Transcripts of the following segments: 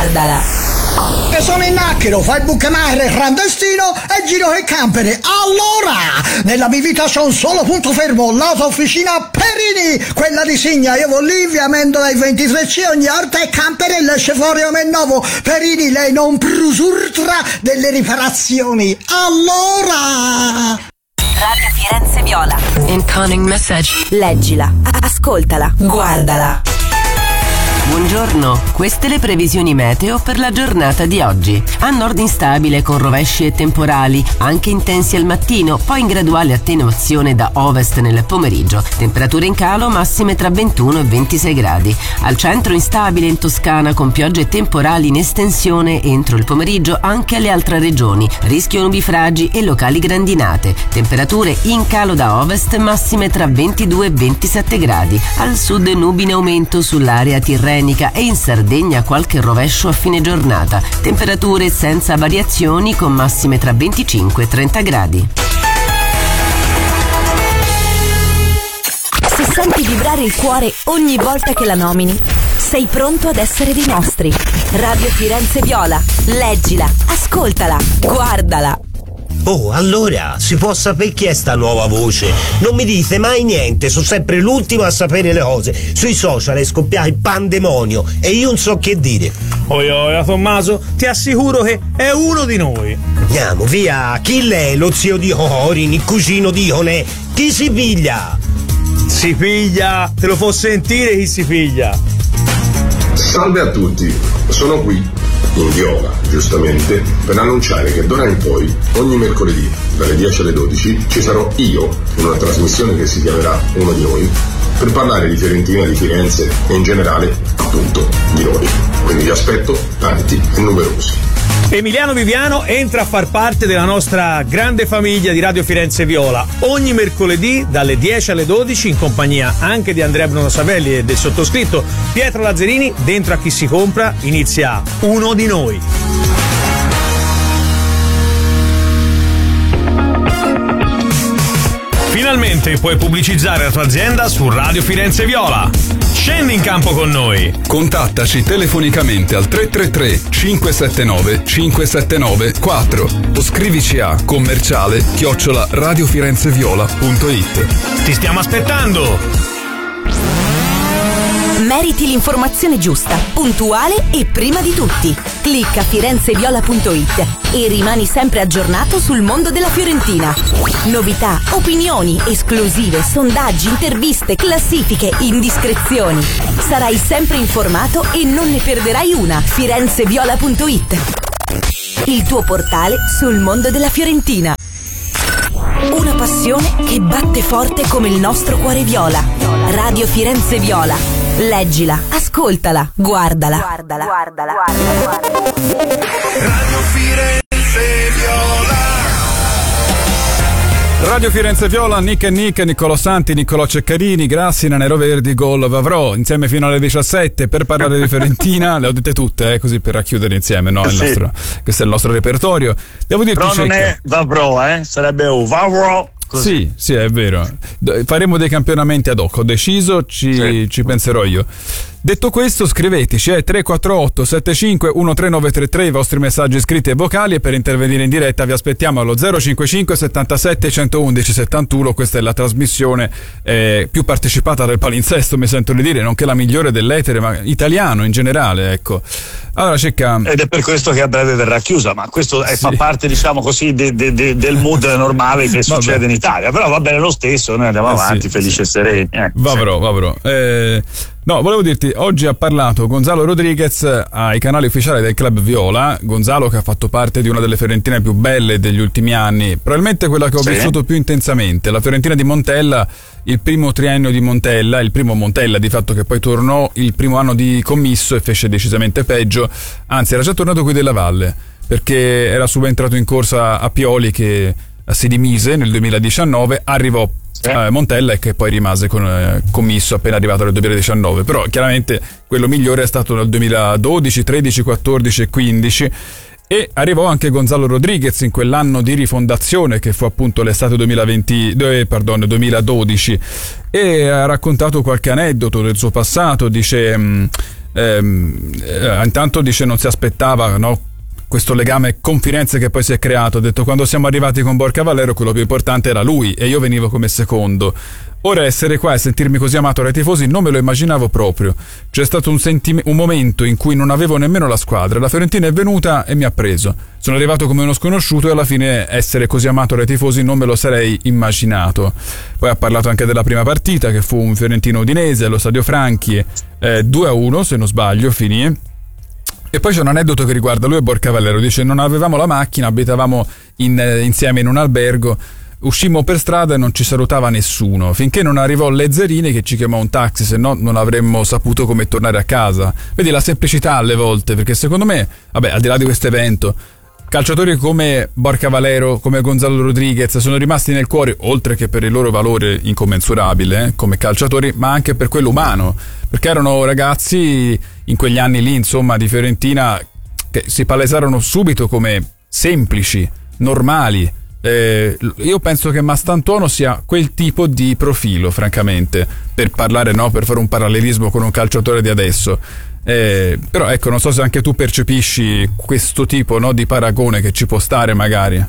guardala. E sono in Acchero, fai il bucamare clandestino e giro il campere. Allora, nella mia vita c'è un solo punto fermo, l'auto officina Perini, quella di Signa. Io vado lì in via Amendola il 23C, ogni volta è campere e esce fuori come nuovo. Perini, lei non prusurtra delle riparazioni. Allora... Radio Firenze Viola. Incoming message. Leggila, ascoltala, guardala. Buongiorno, queste le previsioni meteo per la giornata di oggi. A nord instabile con rovesci e temporali, anche intensi al mattino, poi in graduale attenuazione da ovest nel pomeriggio. Temperature in calo massime tra 21 e 26 gradi. Al centro instabile in Toscana con piogge e temporali in estensione entro il pomeriggio anche alle altre regioni. Rischio nubifragi e locali grandinate. Temperature in calo da ovest massime tra 22 e 27 gradi. Al sud nubi in aumento sull'area tirrenica e in Sardegna qualche rovescio a fine giornata. Temperature senza variazioni con massime tra 25 e 30 gradi. Se senti vibrare il cuore ogni volta che la nomini, sei pronto ad essere dei nostri. Radio Firenze Viola. Leggila, ascoltala, guardala. Oh, allora, si può sapere chi è sta nuova voce? Non mi dite mai niente, sono sempre l'ultimo a sapere le cose. Sui social è scoppiato il pandemonio e io non so che dire. Oia, Tommaso, ti assicuro che è uno di noi. Andiamo, via, chi l'è? Lo zio di Corin, il cugino di Ionè? Chi si piglia? Si piglia, te lo fa sentire chi si piglia. Salve a tutti, sono qui in Viola, giustamente, per annunciare che d'ora in poi, ogni mercoledì, dalle 10 alle 12, ci sarò io in una trasmissione che si chiamerà Uno di Noi, per parlare di Fiorentina, di Firenze e in generale, appunto, di noi. Quindi vi aspetto tanti e numerosi. Emiliano Viviano entra a far parte della nostra grande famiglia di Radio Firenze Viola ogni mercoledì dalle 10 alle 12 in compagnia anche di Andrea Bruno Savelli e del sottoscritto Pietro Lazzarini. Dentro a Chi si compra inizia Uno di Noi. Finalmente puoi pubblicizzare la tua azienda su Radio Firenze Viola. Scendi in campo con noi. Contattaci telefonicamente al 333 579 579 4 o scrivici a commerciale@radiofirenzeviola.it. Ti stiamo aspettando. Meriti l'informazione giusta, puntuale e prima di tutti. Clicca firenzeviola.it e rimani sempre aggiornato sul mondo della Fiorentina. Novità, opinioni, esclusive, sondaggi, interviste, classifiche, indiscrezioni. Sarai sempre informato e non ne perderai una. firenzeviola.it, il tuo portale sul mondo della Fiorentina. Una passione che batte forte come il nostro cuore viola. Radio Firenze Viola. Leggila, ascoltala, guardala. Radio Firenze Viola. Radio Firenze Viola, Nick e Nick, Niccolò Santi, Niccolò Ceccarini, Grassina, Nero Verdi, Gol, Vavrò, insieme fino alle 17 per parlare di Fiorentina. Le ho dette tutte, così per racchiudere insieme, no? Sì. Questo è il nostro repertorio. Devo dirti, però non è Vavrò, sarebbe Vavrò. Sì, è vero. Faremo dei campionamenti ad hoc, ho deciso, ci penserò io. Detto questo, scriveteci 348 75 13933 i vostri messaggi scritti e vocali, e per intervenire in diretta vi aspettiamo allo 055 77 111 71. Questa è la trasmissione più partecipata del palinsesto, mi sento di dire, nonché la migliore dell'etere, ma italiano in generale, ecco. Allora, Cecca. Ed è per questo che a breve verrà chiusa, ma questo fa parte, diciamo così, del mood normale che succede in Italia. Però va bene lo stesso, noi andiamo avanti, felici e sereni. Vavrò. No, volevo dirti, oggi ha parlato Gonzalo Rodriguez ai canali ufficiali del Club Viola. Gonzalo, che ha fatto parte di una delle Fiorentine più belle degli ultimi anni, probabilmente quella che ho vissuto più intensamente, la Fiorentina di Montella, il primo triennio di Montella, il primo Montella di fatto, che poi tornò il primo anno di commisso e fece decisamente peggio, anzi era già tornato qui della Valle, perché era subentrato in corsa a Pioli, che si dimise nel 2019, arrivò Montella e che poi rimase commisso appena arrivato nel 2019. Però chiaramente quello migliore è stato nel 2012, 13, 14 e 15, e arrivò anche Gonzalo Rodriguez in quell'anno di rifondazione che fu appunto l'estate 2012, e ha raccontato qualche aneddoto del suo passato. Dice Intanto dice non si aspettava, no, questo legame con Firenze che poi si è creato. Ha detto quando siamo arrivati con Borca Valero quello più importante era lui e io venivo come secondo. Ora essere qua e sentirmi così amato dai tifosi non me lo immaginavo proprio. C'è stato un momento in cui non avevo nemmeno la squadra, la Fiorentina è venuta e mi ha preso. Sono arrivato come uno sconosciuto e alla fine essere così amato dai tifosi non me lo sarei immaginato. Poi ha parlato anche della prima partita che fu un Fiorentino-Udinese allo Stadio Franchi, 2-1 se non sbaglio finì. E poi c'è un aneddoto che riguarda lui e Borca Valero. Dice non avevamo la macchina, abitavamo insieme in un albergo. Uscimmo per strada e non ci salutava nessuno, finché non arrivò Lezzerini che ci chiamò un taxi, se no non avremmo saputo come tornare a casa. Vedi la semplicità alle volte, perché secondo me, vabbè, al di là di questo evento, calciatori come Borca Valero, come Gonzalo Rodriguez sono rimasti nel cuore, oltre che per il loro valore incommensurabile come calciatori, ma anche per quello umano, perché erano ragazzi in quegli anni lì, insomma, di Fiorentina, che si palesarono subito come semplici, normali. Io penso che Mastantuono sia quel tipo di profilo, francamente, per parlare, no, per fare un parallelismo con un calciatore di adesso. Però ecco, non so se anche tu percepisci questo tipo, no, di paragone che ci può stare magari.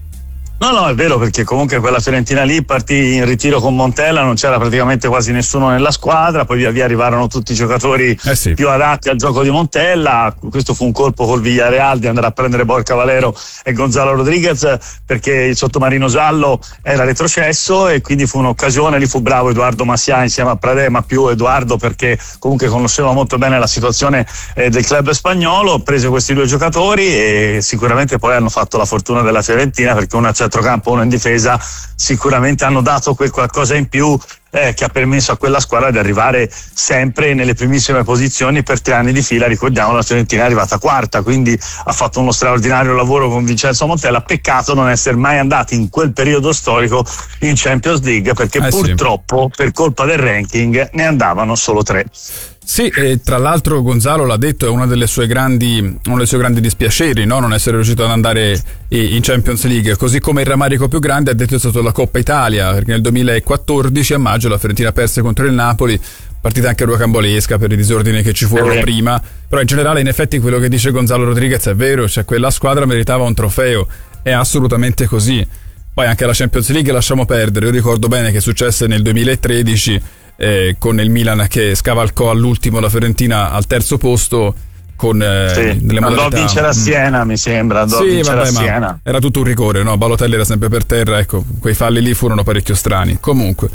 No, è vero, perché comunque quella Fiorentina lì partì in ritiro con Montella, non c'era praticamente quasi nessuno nella squadra, poi via via arrivarono tutti i giocatori più adatti al gioco di Montella. Questo fu un colpo col Villarreal di andare a prendere Borca Valero e Gonzalo Rodriguez, perché il sottomarino giallo era retrocesso, e quindi fu un'occasione. Lì fu bravo Edoardo Macià insieme a Pradè, ma più Edoardo perché comunque conosceva molto bene la situazione del club spagnolo. Prese questi due giocatori e sicuramente poi hanno fatto la fortuna della Fiorentina, perché uno a centrocampo, uno in difesa, sicuramente hanno dato quel qualcosa in più che ha permesso a quella squadra di arrivare sempre nelle primissime posizioni per 3 anni di fila. Ricordiamo, la Fiorentina è arrivata quarta, quindi ha fatto uno straordinario lavoro con Vincenzo Montella. Peccato non essere mai andati in quel periodo storico in Champions League, perché purtroppo per colpa del ranking ne andavano solo 3. Sì, e tra l'altro Gonzalo l'ha detto, è uno dei suoi grandi dispiaceri, no? Non essere riuscito ad andare in Champions League, così come il rammarico più grande ha detto è stato la Coppa Italia, perché nel 2014 a maggio la Fiorentina perse contro il Napoli, partita anche rocambolesca per i disordini che ci furono prima, però in generale in effetti quello che dice Gonzalo Rodriguez è vero, cioè quella squadra meritava un trofeo, è assolutamente così. Poi anche la Champions League lasciamo perdere, io ricordo bene che successe nel 2013 con il Milan che scavalcò all'ultimo la Fiorentina al terzo posto con delle modalità. Andò a vincere a Siena, mi sembra, a Siena. Era tutto un rigore, no? Balotelli era sempre per terra, ecco, quei falli lì furono parecchio strani. Comunque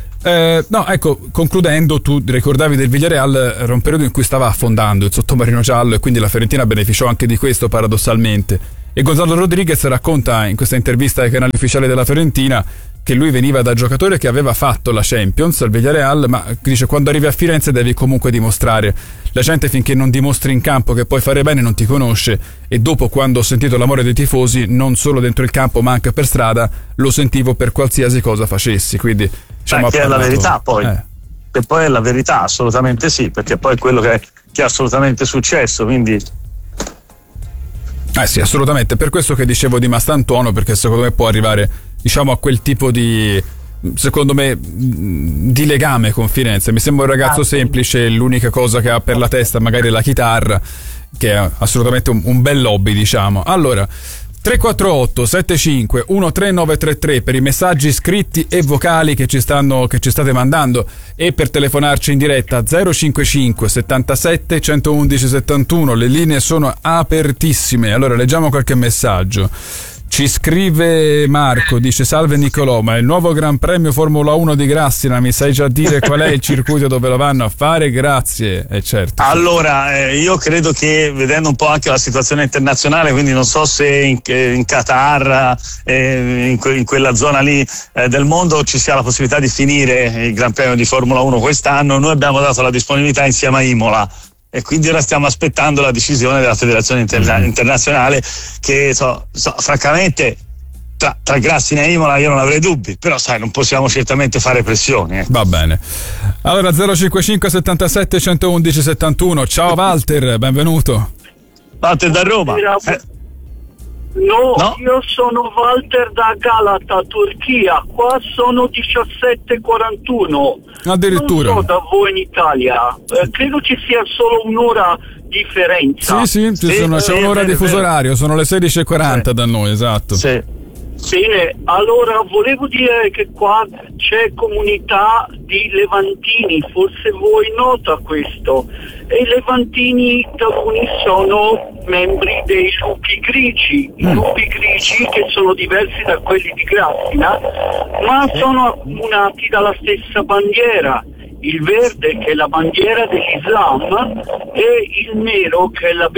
no, ecco, concludendo, tu ricordavi del Villarreal, era un periodo in cui stava affondando il sottomarino giallo e quindi la Fiorentina beneficiò anche di questo paradossalmente. E Gonzalo Rodriguez racconta in questa intervista ai canali ufficiali della Fiorentina che lui veniva da giocatore che aveva fatto la Champions al Villarreal, ma dice quando arrivi a Firenze devi comunque dimostrare. La gente finché non dimostri in campo che puoi fare bene non ti conosce, e dopo, quando ho sentito l'amore dei tifosi non solo dentro il campo ma anche per strada, lo sentivo per qualsiasi cosa facessi, quindi diciamo, che è la verità poi. Che poi è la verità, assolutamente sì, perché poi è quello che è assolutamente successo, quindi sì, assolutamente, per questo che dicevo di Mastantuono, perché secondo me può arrivare, diciamo, a quel tipo di, secondo me, di legame con Firenze. Mi sembra un ragazzo semplice, l'unica cosa che ha per la testa magari è la chitarra, che è assolutamente un bel hobby, diciamo. Allora 348 75 13933 per i messaggi scritti e vocali che ci state mandando, e per telefonarci in diretta 055 77 111 71. Le linee sono apertissime. Allora leggiamo qualche messaggio. Ci scrive Marco, dice: salve Nicolò, ma il nuovo Gran Premio Formula 1 di Grassina, mi sai già dire qual è il circuito dove lo vanno a fare? Grazie. Certo. Allora, io credo che, vedendo un po' anche la situazione internazionale, quindi non so se in Qatar, in quella zona lì del mondo ci sia la possibilità di finire il Gran Premio di Formula 1 quest'anno. Noi abbiamo dato la disponibilità insieme a Imola, e quindi ora stiamo aspettando la decisione della federazione internazionale, che francamente tra Grassina e Imola io non avrei dubbi, però sai, non possiamo certamente fare pressioni. Va bene. Allora 055 77 111 71. Ciao Walter, benvenuto. Walter da Roma. No, io sono Walter da Galata, Turchia. Qua sono 17:41. Addirittura. Non so da voi in Italia. Credo ci sia solo un'ora differenza. Sì, c'è un'ora di fuso orario, sono le 16:40 da noi, esatto. Sì. Bene, allora volevo dire che qua c'è comunità di levantini, forse voi nota questo, e i levantini taluni sono membri dei lupi grigi, i lupi grigi che sono diversi da quelli di Grassina, ma sono accomunati dalla stessa bandiera. Il verde che è la bandiera dell'Islam e il nero che è la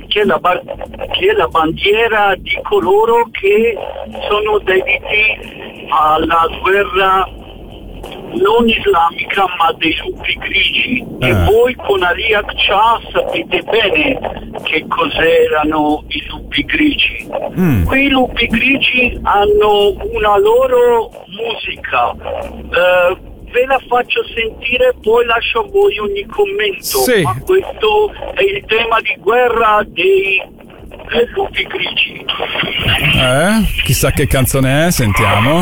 bandiera di coloro che sono dediti alla guerra non islamica ma dei lupi grigi. E voi con Ali Akçaa sapete bene che cos'erano i lupi grigi. Quei lupi grigi hanno una loro musica. Ve la faccio sentire, poi lascio a voi ogni commento. Sì. Ma questo è il tema di guerra dei lupi grigi. Chissà che canzone è, sentiamo.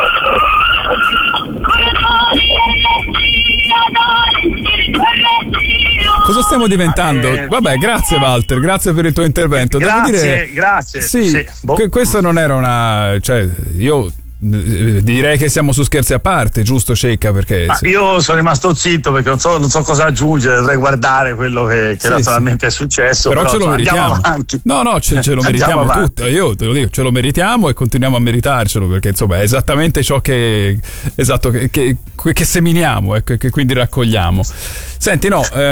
Cosa stiamo diventando? Vabbè, grazie Walter, grazie per il tuo intervento. Grazie. Sì. Questa non era una... cioè, io... direi che siamo su Scherzi a parte, giusto Cecca? Perché io sono rimasto zitto perché non so cosa aggiungere, dovrei guardare quello che naturalmente è successo. Però ce lo meritiamo. No, ce lo meritiamo tutto. Io te lo dico, ce lo meritiamo e continuiamo a meritarcelo, perché insomma è esattamente ciò che seminiamo e che quindi raccogliamo. Senti,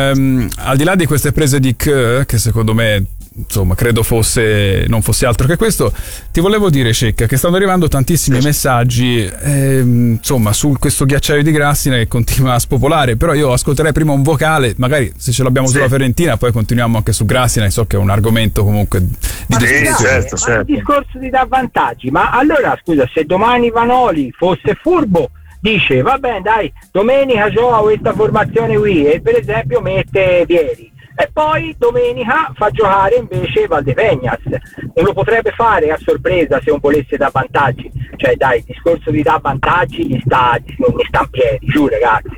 al di là di queste prese di che secondo me insomma credo non fosse altro che questo, ti volevo dire Cecca che stanno arrivando tantissimi messaggi insomma su questo ghiacciaio di Grassina che continua a spopolare, però io ascolterei prima un vocale, magari se ce l'abbiamo sulla Fiorentina poi continuiamo anche su Grassina, so che è un argomento comunque di discussione. Certo. Il discorso di dà vantaggi, ma allora scusa, se domani Vanoli fosse furbo dice va bene dai, domenica gioca questa formazione qui e per esempio mette Vieri e poi domenica fa giocare invece Valdepeñas, e lo potrebbe fare a sorpresa se non volesse dar vantaggi. Cioè dai, il discorso di dar vantaggi mi sta in piedi, giù ragazzi.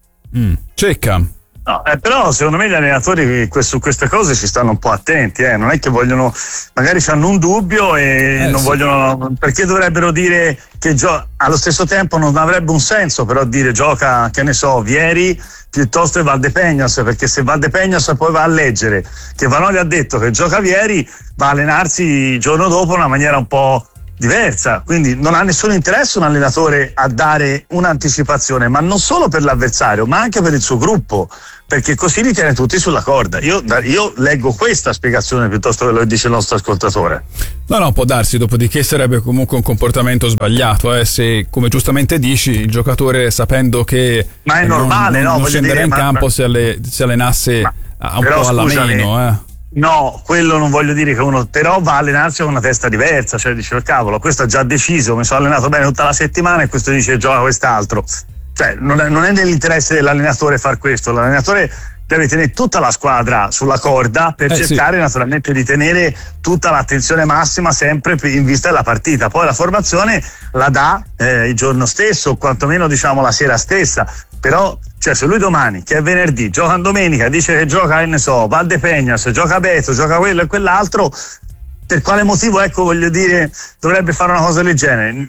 Cecca. No, però secondo me gli allenatori su queste cose ci stanno un po' attenti, non è che vogliono, magari hanno un dubbio e non vogliono, perché dovrebbero dire che allo stesso tempo non avrebbe un senso però dire gioca, che ne so, Vieri piuttosto che Valdepeñas, perché se Valdepeñas poi va a leggere che Vanoli ha detto che gioca Vieri, va a allenarsi il giorno dopo in una maniera un po' diversa, quindi non ha nessun interesse un allenatore a dare un'anticipazione, ma non solo per l'avversario ma anche per il suo gruppo, perché così li tiene tutti sulla corda. Io leggo questa spiegazione piuttosto che lo dice il nostro ascoltatore. No, può darsi, dopodiché sarebbe comunque un comportamento sbagliato, se come giustamente dici il giocatore sapendo che ma è normale, non scenderà in campo se allenasse un po' alla meno. No, quello non voglio dire che uno però va a allenarsi con una testa diversa, cioè dice cavolo, questo ha già deciso, mi sono allenato bene tutta la settimana e questo dice gioca quest'altro. Cioè non è nell'interesse dell'allenatore far questo, l'allenatore deve tenere tutta la squadra sulla corda per cercare naturalmente di tenere tutta l'attenzione massima sempre in vista della partita, poi la formazione la dà il giorno stesso o quantomeno diciamo la sera stessa, però cioè se lui domani che è venerdì gioca in domenica, dice che gioca Valdepeñas, gioca Beto, gioca quello e quell'altro, per quale motivo voglio dire dovrebbe fare una cosa del genere?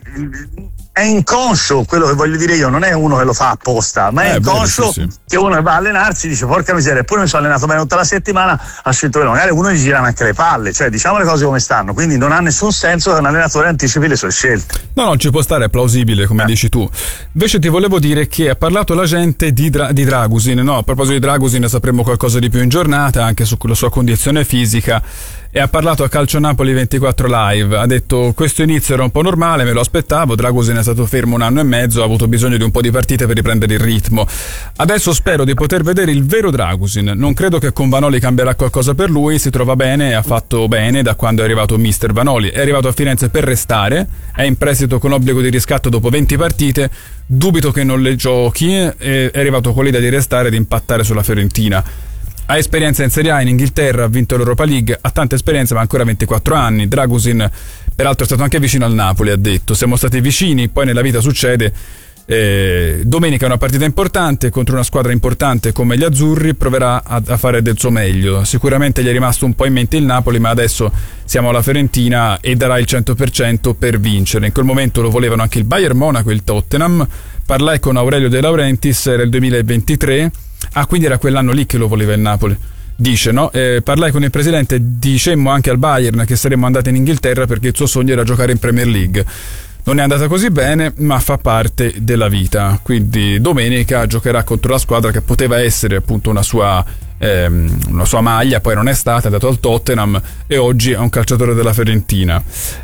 È inconscio quello che voglio dire io, non è uno che lo fa apposta, ma è inconscio che uno che va a allenarsi dice porca miseria, eppure mi sono allenato bene tutta la settimana, ha scelto quello, magari uno gli girano anche le palle, cioè diciamo le cose come stanno, quindi non ha nessun senso che un allenatore anticipi le sue scelte. No, ci può stare, è plausibile come dici tu. Invece ti volevo dire che ha parlato la gente di Dragusin, a proposito di Dragusin sapremo qualcosa di più in giornata anche sulla sua condizione fisica, e ha parlato a Calcio Napoli 24 Live, ha detto questo inizio era un po' normale, me lo aspettavo, Dragusin è stato fermo 1 anno e mezzo, ha avuto bisogno di un po' di partite per riprendere il ritmo, adesso spero di poter vedere il vero Dragusin, non credo che con Vanoli cambierà qualcosa per lui, si trova bene, ha fatto bene da quando è arrivato mister Vanoli, è arrivato a Firenze per restare, è in prestito con obbligo di riscatto dopo 20 partite, dubito che non le giochi, è arrivato con l'idea di restare e di impattare sulla Fiorentina. ha esperienza in Serie A, in Inghilterra, ha vinto l'Europa League, ha tanta esperienza ma ha ancora 24 anni. Dragusin peraltro è stato anche vicino al Napoli, ha detto, siamo stati vicini, poi nella vita succede. Domenica è una partita importante contro una squadra importante come gli azzurri, proverà a fare del suo meglio. Sicuramente gli è rimasto un po' in mente il Napoli, ma adesso siamo alla Fiorentina e darà il 100% per vincere. In quel momento lo volevano anche il Bayern Monaco e il Tottenham. Parlai con Aurelio De Laurentiis, era il 2023, quindi era quell'anno lì che lo voleva il Napoli, dice, no? Parlai con il presidente, dicemmo anche al Bayern che saremmo andati in Inghilterra perché il suo sogno era giocare in Premier League. Non è andata così bene, ma fa parte della vita. Quindi domenica giocherà contro la squadra che poteva essere appunto una sua maglia, poi non è stata, è andato al Tottenham e oggi è un calciatore della Fiorentina.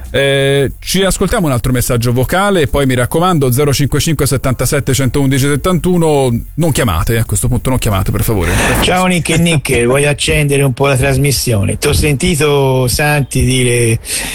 Ci ascoltiamo un altro messaggio vocale, poi mi raccomando 055 77 111 71, non chiamate, a questo punto non chiamate per favore. Ciao Nick, voglio accendere un po' la trasmissione. Ti ho sentito Santi dire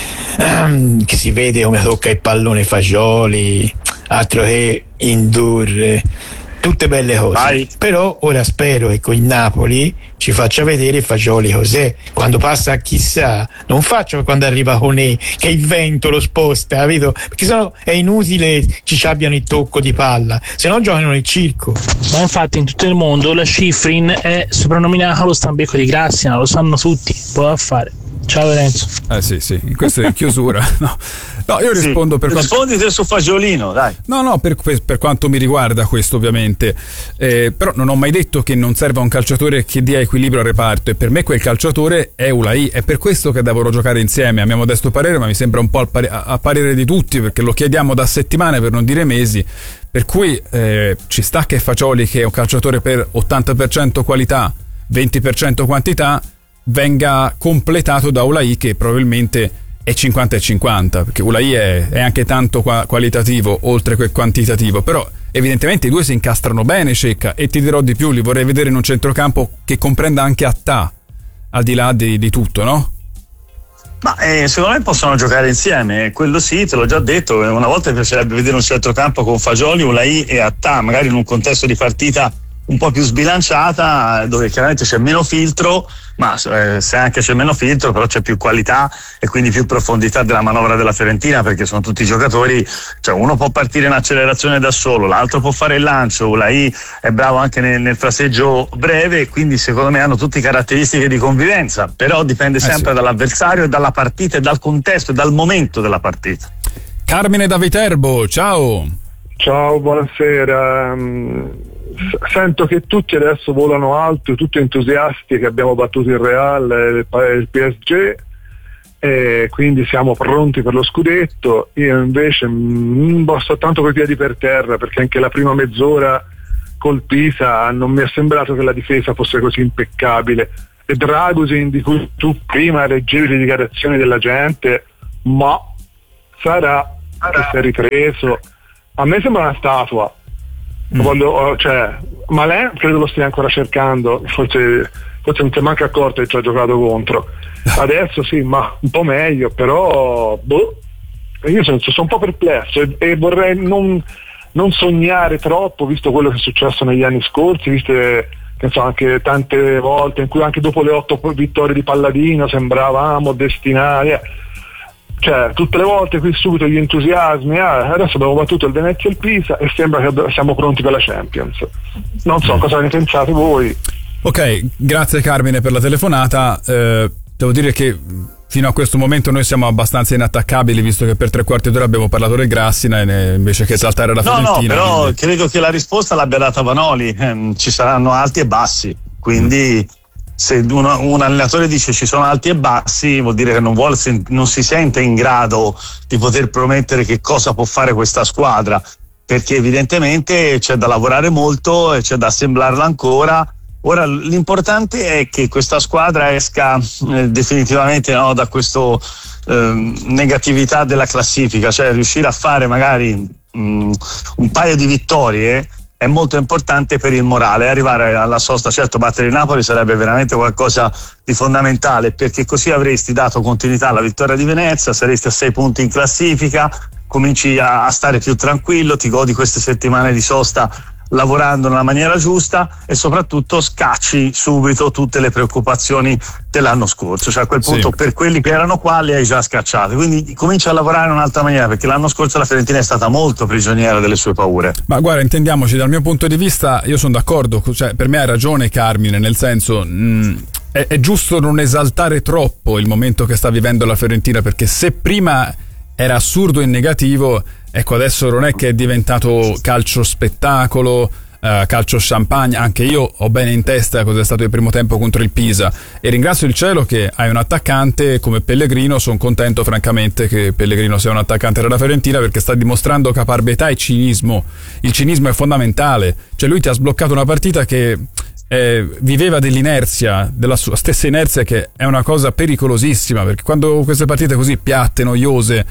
che si vede come tocca il pallone Fagioli, altro che indurre, tutte belle cose. Vai. Però ora spero che con il Napoli ci faccia vedere Fagioli cos'è quando passa a chissà, non faccio quando arriva Conè che il vento lo sposta, capito? Perché sennò è inutile ci abbiano il tocco di palla, se no giocano nel circo. Ma infatti in tutto il mondo la Schifrin è soprannominata lo stambecco di Graziano, lo sanno tutti, può fare. Ciao Lorenzo. Sì, questo è in chiusura. No, io rispondo per rispondi te su Fagiolino, dai. No, per quanto mi riguarda questo ovviamente, però non ho mai detto che non serva un calciatore che dia equilibrio al reparto, e per me quel calciatore è Ulai, è per questo che devono giocare insieme. A mio modesto parere, ma mi sembra un po' a parere di tutti, perché lo chiediamo da settimane per non dire mesi, per cui ci sta che Fagioli, che è un calciatore per 80% qualità, 20% quantità, venga completato da Ulai, che probabilmente è 50-50, perché Ulai è anche tanto qualitativo oltre che quantitativo, però evidentemente i due si incastrano bene, Cecca, e ti dirò di più, li vorrei vedere in un centrocampo che comprenda anche Attà, al di là di tutto, no? Ma secondo me possono giocare insieme, quello sì, te l'ho già detto, una volta mi piacerebbe vedere un centrocampo con Fagioli, Ulai e Attà, magari in un contesto di partita un po' più sbilanciata, dove chiaramente c'è meno filtro, ma se anche c'è meno filtro però c'è più qualità e quindi più profondità della manovra della Fiorentina, perché sono tutti giocatori, cioè uno può partire in accelerazione da solo, l'altro può fare il lancio, Ulai è bravo anche nel fraseggio breve, quindi secondo me hanno tutte caratteristiche di convivenza, però dipende sempre dall'avversario e dalla partita e dal contesto e dal momento della partita. Carmine da Viterbo, ciao. Ciao, buonasera. Sento che tutti adesso volano alto, tutti entusiasti che abbiamo battuto il Real e il PSG, e quindi siamo pronti per lo scudetto. Io invece sto tanto coi piedi per terra, perché anche la prima mezz'ora col Pisa non mi è sembrato che la difesa fosse così impeccabile, e Dragusin, di cui tu prima leggevi le dichiarazioni della gente, ma sarà che si è ripreso. A me sembra una statua. Malè credo lo stia ancora cercando, forse non si è manco accorto che ci ha giocato contro. Adesso sì, ma un po' meglio, però io sono un po' perplesso e vorrei non sognare troppo, visto quello che è successo negli anni scorsi, viste anche tante volte in cui anche dopo le 8 vittorie di Palladino sembravamo destinati. Cioè, tutte le volte qui subito gli entusiasmi, adesso abbiamo battuto il Venezia e il Pisa e sembra che siamo pronti per la Champions. Non so cosa ne pensate voi. Ok, grazie Carmine per la telefonata. Devo dire che fino a questo momento noi siamo abbastanza inattaccabili, visto che per 3/4 d'ora abbiamo parlato del Grassina invece che saltare la Fiorentina. No, però quindi credo che la risposta l'abbia data Vanoli, ci saranno alti e bassi, quindi se un allenatore dice ci sono alti e bassi, vuol dire che non si sente in grado di poter promettere che cosa può fare questa squadra, perché evidentemente c'è da lavorare molto e c'è da assemblarla ancora. Ora l'importante è che questa squadra esca definitivamente da questo negatività della classifica, cioè riuscire a fare magari un paio di vittorie è molto importante per il morale. Arrivare alla sosta, certo battere il Napoli sarebbe veramente qualcosa di fondamentale, perché così avresti dato continuità alla vittoria di Venezia, saresti a 6 punti in classifica, cominci a stare più tranquillo, ti godi queste settimane di sosta lavorando nella maniera giusta e soprattutto scacci subito tutte le preoccupazioni dell'anno scorso, cioè a quel punto per quelli che erano qua li hai già scacciati, quindi comincia a lavorare in un'altra maniera, perché l'anno scorso la Fiorentina è stata molto prigioniera delle sue paure. Ma guarda, intendiamoci, dal mio punto di vista io sono d'accordo, cioè per me ha ragione Carmine, nel senso è giusto non esaltare troppo il momento che sta vivendo la Fiorentina, perché se prima era assurdo e negativo, ecco adesso non è che è diventato calcio spettacolo, calcio champagne. Anche io ho bene in testa cosa è stato il primo tempo contro il Pisa e ringrazio il cielo che hai un attaccante come Pellegrino. Sono contento francamente che Pellegrino sia un attaccante della Fiorentina, perché sta dimostrando caparbietà e cinismo. Il cinismo è fondamentale, cioè lui ti ha sbloccato una partita che viveva dell'inerzia, della sua stessa inerzia, che è una cosa pericolosissima, perché quando queste partite così piatte, noiose,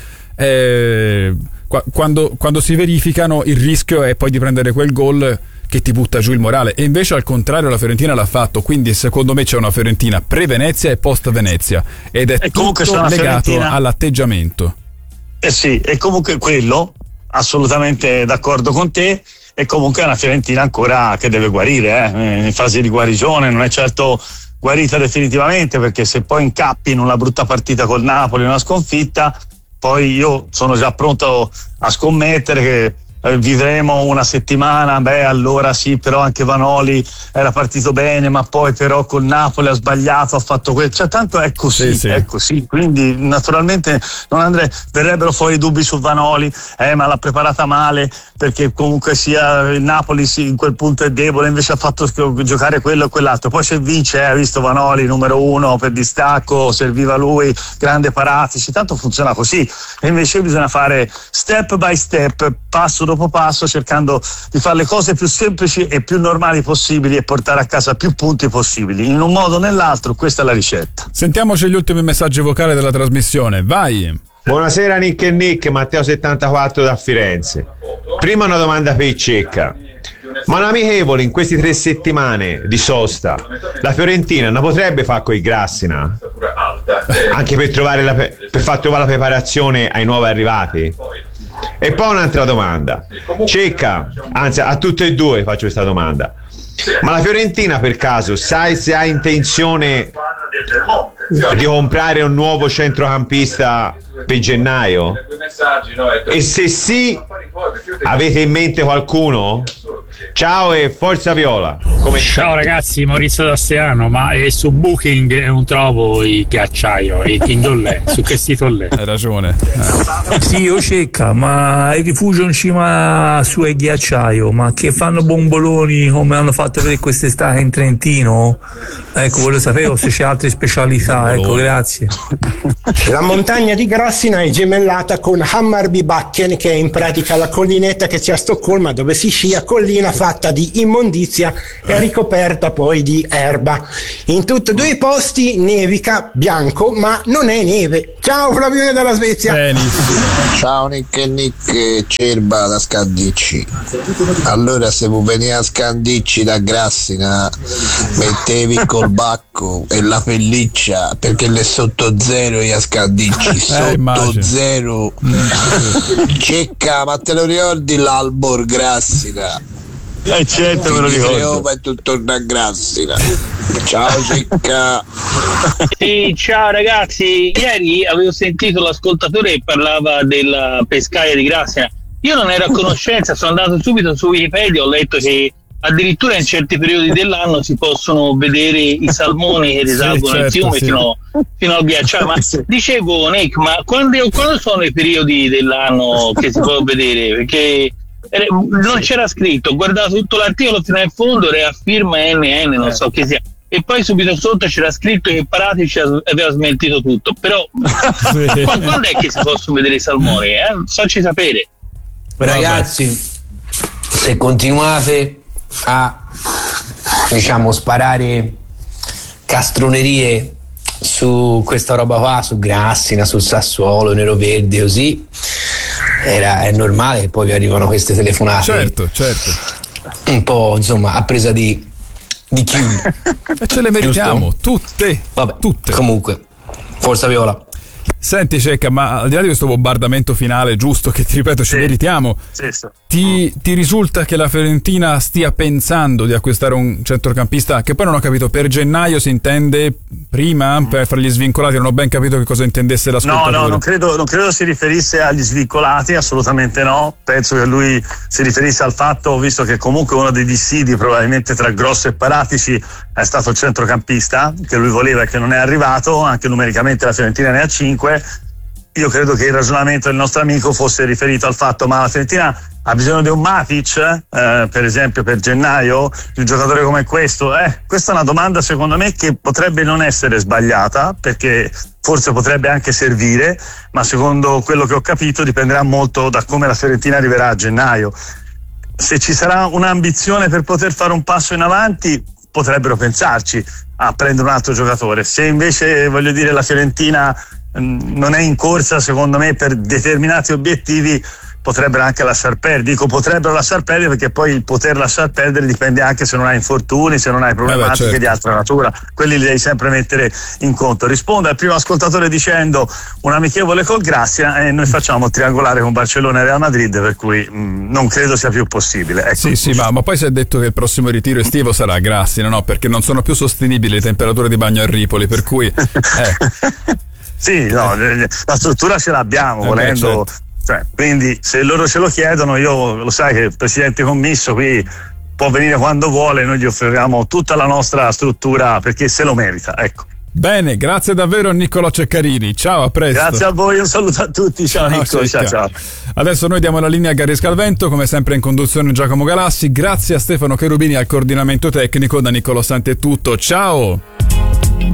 quando si verificano, il rischio è poi di prendere quel gol che ti butta giù il morale, e invece al contrario la Fiorentina l'ha fatto. Quindi secondo me c'è una Fiorentina pre-Venezia e post-Venezia, ed è tutto legato all'atteggiamento. Sì, e comunque quello, assolutamente d'accordo con te. E comunque è una Fiorentina ancora che deve guarire, in fase di guarigione, non è certo guarita definitivamente, perché se poi incappi in una brutta partita col Napoli, una sconfitta, poi io sono già pronto a scommettere che vivremo una settimana, allora sì, però anche Vanoli era partito bene, ma poi però col Napoli ha sbagliato, ha fatto quello, cioè tanto è così, è così, quindi naturalmente non verrebbero fuori dubbi su Vanoli, ma l'ha preparata male, perché comunque sia il Napoli in quel punto è debole, invece ha fatto giocare quello e quell'altro, poi se vince, ha visto Vanoli numero 1 per distacco, serviva lui, grande Paratici, tanto funziona così, e invece bisogna fare step by step, passo dopo passo, cercando di fare le cose più semplici e più normali possibili e portare a casa più punti possibili, in un modo o nell'altro. Questa è la ricetta. Sentiamoci gli ultimi messaggi vocali della trasmissione, vai. Buonasera Nick e Nick, Matteo 74 da Firenze. Prima una domanda per Cecca: ma l'amichevole in queste 3 settimane di sosta la Fiorentina non potrebbe fare coi Grassina? Anche per far trovare la preparazione ai nuovi arrivati? E poi un'altra domanda, Cecca, anzi a tutte e due faccio questa domanda: ma la Fiorentina per caso sai se ha intenzione di comprare un nuovo centrocampista per gennaio? E se sì, avete in mente qualcuno? Ciao e forza Viola. Ciao ragazzi, Maurizio D'Astiano, ma su Booking non trovo il ghiacciaio, il Kindle, su che sito lì? Hai ragione. Sì, io Cecca, ma il rifugio in cima su è ghiacciaio, ma che fanno bomboloni come hanno fatto vedere quest'estate in Trentino? Ecco, volevo sapere se c'è altre specialità, ecco, grazie. La montagna di Grassina è gemellata con Hammarbybacken, che è in pratica la collinetta che c'è a Stoccolma, dove si scia, collina fatta di immondizia e ricoperta poi di erba. In tutti e due i posti nevica bianco, ma non è neve. Ciao Flavione dalla Svezia. Ciao Nick e Nick, Cerba da Scandicci. Allora se vuoi venire a Scandicci da Grassina mettevi col bacco e la pelliccia, perché le sotto zero e a Scandicci sotto zero. Cecca, ma te lo ricordi l'Albor Grassina? Certo, me lo ricordo. E tu torna a Grassina. Ciao Cecca. Sì, ciao ragazzi, ieri avevo sentito l'ascoltatore che parlava della pescaia di Grassina. Io non ero a conoscenza, sono andato subito su Wikipedia, ho letto che addirittura in certi periodi dell'anno si possono vedere i salmoni che risalgono il fiume fino al ghiacciaio. Ma dicevo Nick, ma quando sono i periodi dell'anno che si può vedere? Perché non c'era scritto, ho guardato tutto l'articolo fino in fondo, era firma NN, non so che sia, e poi subito sotto c'era scritto che Paratici aveva smentito tutto, però quando è che si possono vedere i salmoni? Facci sapere. Ragazzi, se continuate a sparare castronerie su questa roba qua, su Grassina, sul Sassuolo, Nero Verde, così è normale che poi vi arrivano queste telefonate certo un po' a presa di chiude e ce le meritiamo tutte. Vabbè, tutte. Comunque forza Viola. Senti Cecca, ma al di là di questo bombardamento finale giusto che ti ripeto ci meritiamo, ti risulta che la Fiorentina stia pensando di acquistare un centrocampista che poi non ho capito, per gennaio si intende prima, per fare gli svincolati? Non ho ben capito che cosa intendesse l'ascoltatore. No, non credo si riferisse agli svincolati, assolutamente no. Penso che lui si riferisse al fatto, visto che comunque uno dei dissidi probabilmente tra Grosso e Paratici è stato il centrocampista che lui voleva e che non è arrivato, anche numericamente la Fiorentina ne ha 5. Io credo che il ragionamento del nostro amico fosse riferito al fatto: ma la Fiorentina ha bisogno di un Matic, per esempio, per gennaio, di un giocatore come questo? Questa è una domanda secondo me che potrebbe non essere sbagliata, perché forse potrebbe anche servire, ma secondo quello che ho capito dipenderà molto da come la Fiorentina arriverà a gennaio. Se ci sarà un'ambizione per poter fare un passo in avanti, potrebbero pensarci a prendere un altro giocatore. Se invece, voglio dire, la Fiorentina non è in corsa, secondo me, per determinati obiettivi, potrebbero anche lasciar perdere. Dico potrebbero lasciar perdere perché poi il poter lasciar perdere dipende anche se non hai infortuni, se non hai problematiche certo. di altra natura, quelli li devi sempre mettere in conto. Rispondo al primo ascoltatore dicendo un amichevole col Grassia e noi facciamo triangolare con Barcellona e Real Madrid, per cui non credo sia più possibile. Ecco. Sì, ma poi si è detto che il prossimo ritiro estivo sarà Grassia, no? Perché non sono più sostenibili le temperature di bagno a Ripoli, per cui sì, no, la struttura ce l'abbiamo, volendo. Certo. Quindi se loro ce lo chiedono, io lo sai che il presidente commisso qui può venire quando vuole, noi gli offriamo tutta la nostra struttura perché se lo merita, ecco. Bene, grazie davvero Niccolò Ceccarini, ciao, a presto. Grazie a voi, un saluto a tutti, ciao Nicco, ciao. Adesso noi diamo la linea a Gary Scalvento, come sempre in conduzione Giacomo Galassi, grazie a Stefano Cherubini al coordinamento tecnico, da Niccolò Santi è tutto, ciao.